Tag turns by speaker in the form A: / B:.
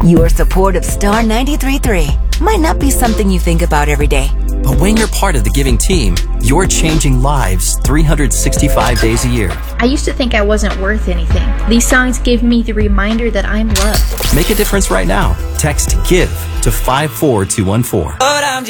A: Your support of Star 93.3 might not be something you think about every day.
B: But when you're part of the giving team, you're changing lives 365 days a year.
C: I used to think I wasn't worth anything. These songs give me the reminder that I'm loved.
B: Make a difference right now. Text GIVE to 54214.